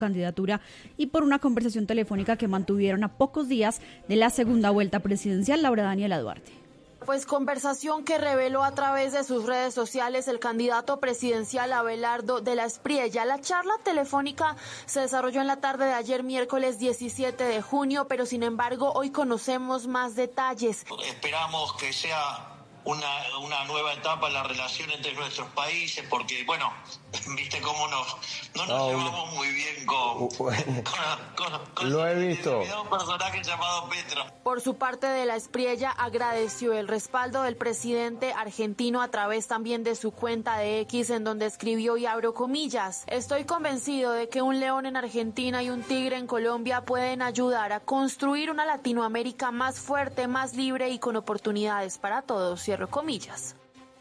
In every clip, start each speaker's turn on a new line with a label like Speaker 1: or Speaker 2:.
Speaker 1: candidatura y por una conversación telefónica que mantuvieron a pocos días de la segunda vuelta presidencial. Laura Daniela Duarte.
Speaker 2: Pues conversación que reveló a través de sus redes sociales el candidato presidencial Abelardo de la Espriella. La charla telefónica se desarrolló en la tarde de ayer, miércoles 17 de junio, pero sin embargo hoy conocemos más detalles.
Speaker 3: Esperamos que sea una nueva etapa en la relación entre nuestros países, porque, bueno, viste cómo no nos llevamos muy bien con
Speaker 4: lo he visto.
Speaker 3: un personaje llamado Petro.
Speaker 2: Por su parte, de la Espriella agradeció el respaldo del presidente argentino a través también de su cuenta de X, en donde escribió, y abro comillas: estoy convencido de que un león en Argentina y un tigre en Colombia pueden ayudar a construir una Latinoamérica más fuerte, más libre y con oportunidades para todos. Cierro comillas.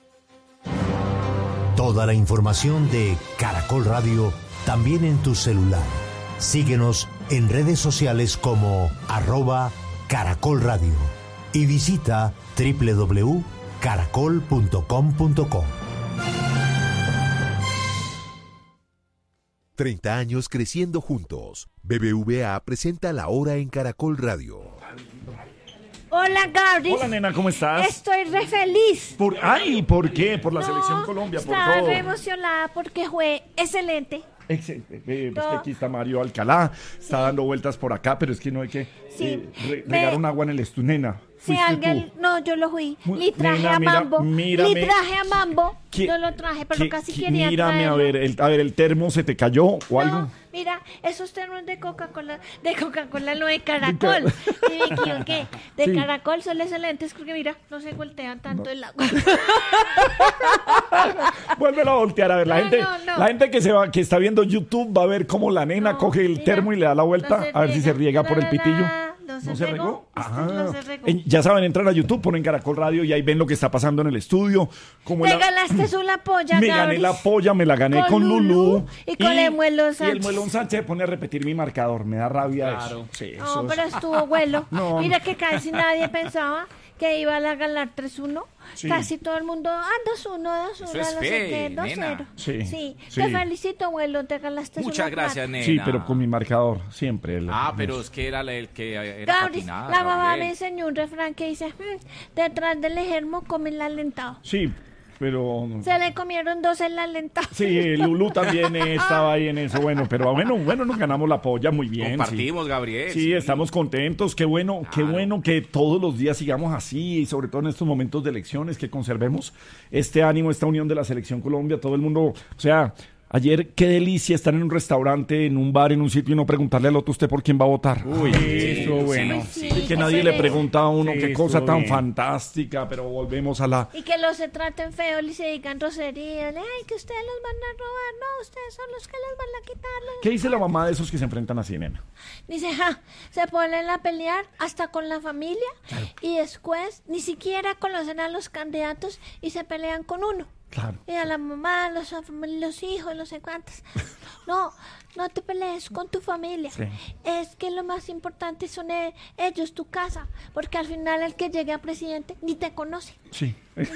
Speaker 5: Toda la información de Caracol Radio también en tu celular. Síguenos en redes sociales como @Caracol Radio y visita www.caracol.com.co.
Speaker 6: 30 años creciendo juntos. BBVA presenta La Hora en Caracol Radio.
Speaker 7: Hola, Gabriel.
Speaker 8: Hola, nena, ¿cómo estás?
Speaker 7: Estoy re feliz.
Speaker 8: ¿Por qué? ¿Por la selección Colombia? Por
Speaker 7: estaba
Speaker 8: todo.
Speaker 7: re emocionada porque fue excelente.
Speaker 8: Excelente. Es que aquí está Mario Alcalá, está dando vueltas por acá, pero es que no hay que regar un agua en el estudio, nena.
Speaker 7: Si alguien... No, yo lo fui. Le traje a Mambo.
Speaker 8: Mírame.
Speaker 7: Le traje a Mambo. Yo lo traje, pero casi quería
Speaker 8: mírame,
Speaker 7: traerlo.
Speaker 8: a ver, ¿el termo se te cayó o algo?
Speaker 7: Mira, esos termos de Coca-Cola, no de Caracol. Sí, me equivoqué. De Caracol son excelentes porque, mira, no se voltean tanto el agua.
Speaker 8: Vuélvelo a voltear, a ver, la gente que está viendo YouTube va a ver cómo la nena coge el termo y le da la vuelta, a ver si se riega por el pitillo. ¿No se regó? Ya saben, entrar a YouTube, ponen Caracol Radio y ahí ven lo que está pasando en el estudio.
Speaker 7: Te ganaste una polla,
Speaker 8: Me gané la polla, me la gané con Lulú.
Speaker 7: Y con el Muelón Sánchez.
Speaker 8: Y el Muelón Sánchez pone a repetir mi marcador, me da rabia eso. Sí,
Speaker 7: no, pero estuvo bueno. Mira que casi nadie pensaba que iba a ganar 3-1. Sí. Casi todo el mundo, 2-1, 2-1, no sé qué, 2-0. Sí. Te felicito, abuelo, te ganaste.
Speaker 9: Muchas gracias, nena.
Speaker 8: Sí, pero con mi marcador, siempre.
Speaker 9: Pero es que era el que era patinada.
Speaker 7: La mamá me enseñó un refrán que dice, detrás del ejermo come el alentado.
Speaker 8: Sí, pero...
Speaker 7: Se le comieron 2 el alentado.
Speaker 8: Sí, Lulú también estaba ahí en eso. Bueno, pero bueno, nos ganamos la polla muy bien.
Speaker 9: Compartimos, Gabriel.
Speaker 8: Sí, estamos contentos. Qué bueno que todos los días sigamos así y sobre todo en estos momentos de elecciones que conservemos este ánimo, esta unión de la Selección Colombia. Todo el mundo, o sea... Ayer, qué delicia estar en un restaurante, en un bar, en un sitio y no preguntarle al otro usted por quién va a votar.
Speaker 9: Uy,
Speaker 8: eso bueno.
Speaker 7: Sí,
Speaker 8: y que nadie le pregunta a uno qué cosa tan fantástica, pero volvemos a la...
Speaker 7: Y que los se traten feo y se digan groserías. Ay, que ustedes los van a robar. No, ustedes son los que les van a quitar.
Speaker 8: ¿Qué dice la mamá de esos que se enfrentan así, nena?
Speaker 7: Dice, se ponen a pelear hasta con la familia y después ni siquiera conocen a los candidatos y se pelean con uno.
Speaker 8: Claro.
Speaker 7: Y a la mamá, los hijos, no sé cuántos. No te pelees con tu familia. Sí. Es que lo más importante son ellos, tu casa. Porque al final el que llegue a presidente ni te conoce.
Speaker 8: Sí.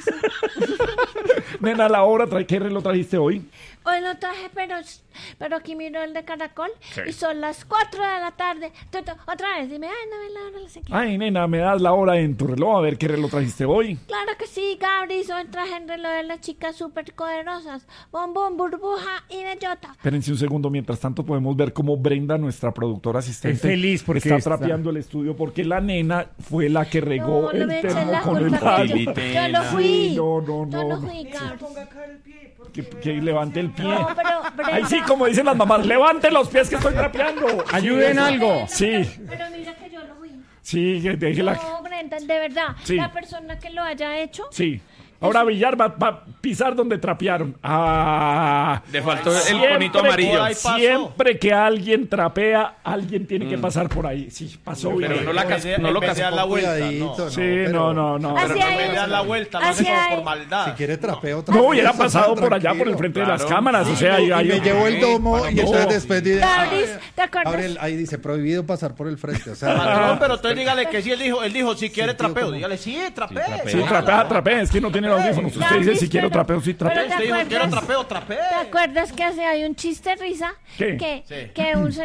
Speaker 8: Nena, la hora, ¿qué reloj trajiste hoy?
Speaker 7: Hoy lo traje, pero aquí miro el de Caracol y son las 4 de la tarde. Otra vez, dime, no me la hora, no sé qué.
Speaker 8: Ay, nena, me das la hora en tu reloj, a ver qué reloj trajiste hoy.
Speaker 7: Claro que sí, Gabri, hoy traje el reloj de las chicas súper poderosas. Bombón, burbuja y bellota.
Speaker 8: Espérense un segundo, mientras tanto podemos ver cómo Brenda, nuestra productora asistente,
Speaker 10: es feliz porque
Speaker 8: está trapeando el estudio porque la nena fue la que regó el termo con el radio.
Speaker 7: Yo lo fui.
Speaker 8: No.
Speaker 7: Yo no fui, Gabri.
Speaker 8: Que levante el pie.
Speaker 7: No, pero
Speaker 8: Ay, sí, como dicen las mamás, levante los pies que estoy trapeando.
Speaker 10: Ayuden algo.
Speaker 8: Sí.
Speaker 7: Pero mira que yo lo fui.
Speaker 8: Sí, déjela.
Speaker 7: No, Brenda, de verdad. Sí. La persona que lo haya hecho.
Speaker 8: Sí. Ahora Villar va a pisar donde trapearon.
Speaker 9: Le faltó el conito amarillo.
Speaker 8: Siempre que alguien trapea, alguien tiene que pasar por ahí. Sí, pasó.
Speaker 9: Pero no lo casé
Speaker 4: la vuelta.
Speaker 8: Sí, no.
Speaker 9: Pero no me das la vuelta, no hace como por maldad.
Speaker 4: Si quiere trapeo otra
Speaker 8: No, hubiera pasado por allá, por el frente de las cámaras. O sea,
Speaker 4: y me llevó el domo y entonces después
Speaker 7: ¿te acuerdas?
Speaker 4: Gabriel, ahí dice, prohibido pasar por el frente. O sea,
Speaker 9: patrón, pero entonces dígale que sí, él dijo, si quiere trapeo. Dígale, sí, trapee.
Speaker 8: Sí, trapea, es que no tiene audífonos. Usted dice si quiero trapeo, sí trapeo.
Speaker 7: ¿Te acuerdas que hay un chiste risa?
Speaker 8: ¿Qué?
Speaker 7: Que un